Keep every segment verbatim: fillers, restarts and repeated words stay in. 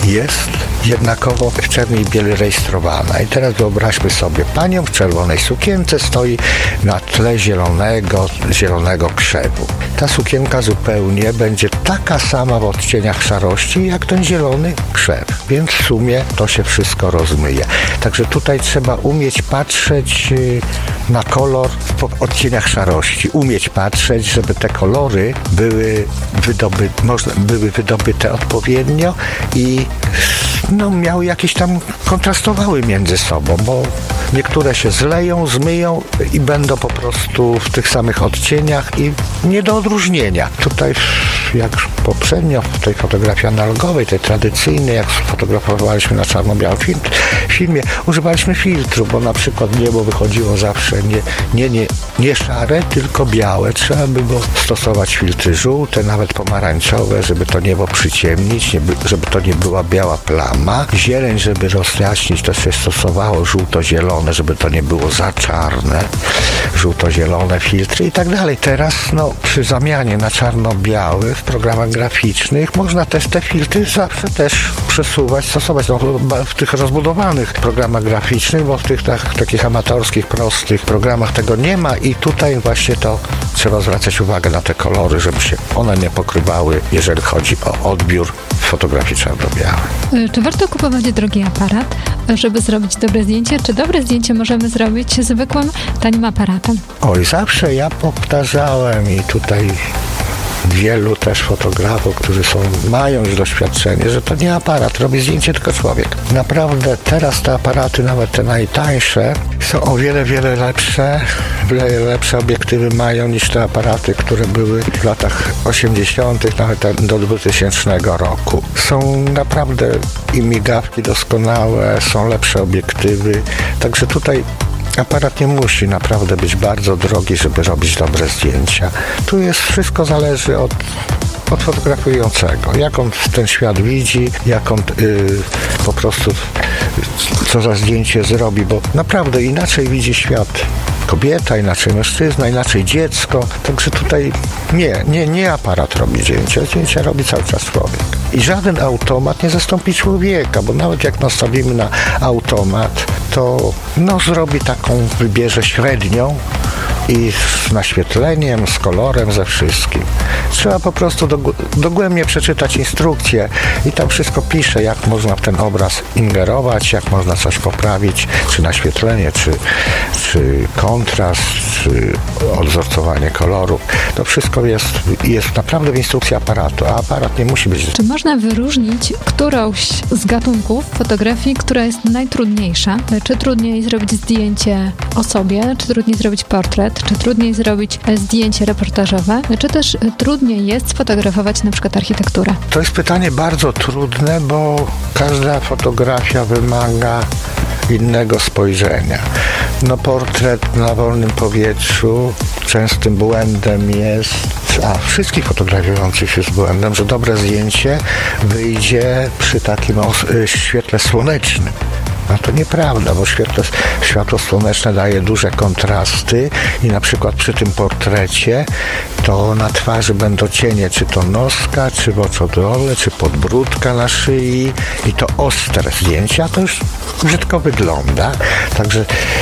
jest jednakowo w czerni i bieli rejestrowana. I teraz wyobraźmy sobie, panią w czerwonej sukience stoi na tle zielonego, zielonego krzewu. Ta sukienka zupełnie będzie taka sama w odcieniach szarości, jak ten zielony krzew. Więc w sumie to się wszystko rozmyje. Także tutaj trzeba umieć patrzeć na kolor w odcieniach szarości. Umieć patrzeć, żeby te kolory były, wydoby, można, były wydobyte odpowiednio i no, miały jakieś tam, kontrastowały między sobą, bo niektóre się zleją, zmyją i będą po prostu w tych samych odcieniach i nie do odróżnienia. Tutaj jak poprzednio w tej fotografii analogowej, tej tradycyjnej, jak fotografowaliśmy na czarno-białym film, filmie, używaliśmy filtru, bo na przykład niebo wychodziło zawsze nie, nie, nie, nie szare, tylko białe. Trzeba by było stosować filtry żółte, nawet pomarańczowe, żeby to niebo przyciemnić, nie, żeby to nie była biała plama. Zieleń, żeby rozjaśnić, to się stosowało żółto-zielone, żeby to nie było za czarne. Żółto-zielone filtry i tak dalej. Teraz no, przy zamianie na czarno-biały w programach graficznych można też te filtry zawsze też przesuwać, stosować no, w tych rozbudowanych programach graficznych, bo w tych tak, takich amatorskich, prostych programach tego nie ma i tutaj właśnie to trzeba zwracać uwagę na te kolory, żeby się one nie pokrywały, jeżeli chodzi o odbiór w fotografii czarno-białej. Czy warto kupować drogi aparat, żeby zrobić dobre zdjęcie? Czy dobre zdjęcie możemy zrobić zwykłym, tanim aparatem? Oj, zawsze ja powtarzałem i tutaj wielu też fotografów, którzy są, mają już doświadczenie, że to nie aparat robi zdjęcie, tylko człowiek. Naprawdę teraz te aparaty, nawet te najtańsze, są o wiele, wiele lepsze, wiele lepsze obiektywy mają niż te aparaty, które były w latach osiemdziesiątych, nawet do dwutysięcznego roku. Są naprawdę i migawki doskonałe, są lepsze obiektywy, także tutaj aparat nie musi naprawdę być bardzo drogi, żeby robić dobre zdjęcia. Tu jest wszystko zależy od, od fotografującego. Jak on ten świat widzi, jak on yy, po prostu co za zdjęcie zrobi, bo naprawdę inaczej widzi świat kobieta, inaczej mężczyzna, inaczej dziecko. Także tutaj nie, nie, nie aparat robi zdjęcia. Zdjęcia robi cały czas człowiek. I żaden automat nie zastąpi człowieka, bo nawet jak nastawimy na automat, to no zrobi taką, wybierze średnią i z naświetleniem, z kolorem, ze wszystkim. Trzeba po prostu dogłębnie przeczytać instrukcję i tam wszystko pisze, jak można w ten obraz ingerować, jak można coś poprawić, czy naświetlenie, czy, czy kontrast, czy odwzorcowanie kolorów. To wszystko jest, jest naprawdę w instrukcji aparatu, a aparat nie musi być... Czy można wyróżnić którąś z gatunków fotografii, która jest najtrudniejsza? Czy trudniej zrobić zdjęcie osobie, czy trudniej zrobić portret, czy trudniej zrobić zdjęcie reportażowe, czy też trudniej jest sfotografować na przykład architekturę? To jest pytanie bardzo trudne, bo każda fotografia wymaga innego spojrzenia. No portret na wolnym powietrzu częstym błędem jest, a wszystkich fotografujących jest błędem, że dobre zdjęcie wyjdzie przy takim os- świetle słonecznym. No to nieprawda, bo światło, światło słoneczne daje duże kontrasty i na przykład przy tym portrecie to na twarzy będą cienie, czy to noska, czy w oczodole, czy podbródka na szyi i to ostre zdjęcia, to już brzydko wygląda. Także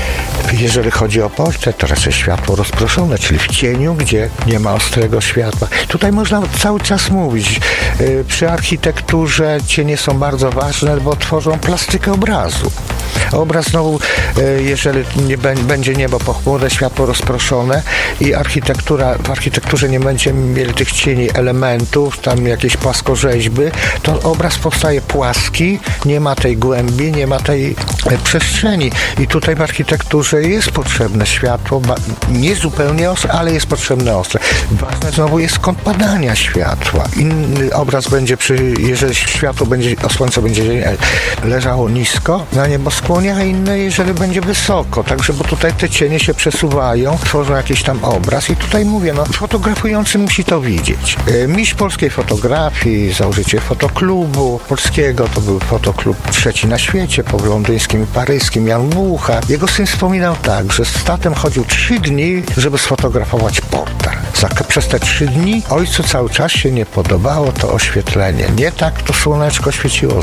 jeżeli chodzi o portret, to raczej światło rozproszone, czyli w cieniu, gdzie nie ma ostrego światła. Tutaj można cały czas mówić. Yy, przy architekturze cienie są bardzo ważne, bo tworzą plastykę obrazu. Obraz znowu, yy, jeżeli nie b- będzie niebo pochmurne, światło rozproszone i architektura, w architekturze nie będziemy mieli tych cieni elementów, tam jakieś płaskorzeźby, to obraz powstaje płaski, nie ma tej głębi, nie ma tej yy, przestrzeni. I tutaj w architekturze jest potrzebne światło, nie zupełnie ostre, ale jest potrzebne ostre. Ważne znowu jest kąt padania światła. Inny obraz będzie przy, jeżeli światło będzie, słońce będzie leżało nisko na nieboskłonie, a inne jeżeli będzie wysoko. Także, bo tutaj te cienie się przesuwają, tworzą jakiś tam obraz i tutaj mówię, no fotografujący musi to widzieć. Mistrz polskiej fotografii, założyciel fotoklubu polskiego, to był fotoklub trzeci na świecie, po londyńskim i paryskim, Jan Mucha. Jego syn wspominał tak, że z tatem chodził trzy dni, żeby sfotografować portret. Przez te trzy dni ojcu cały czas się nie podobało to oświetlenie. Nie tak to słoneczko świeciło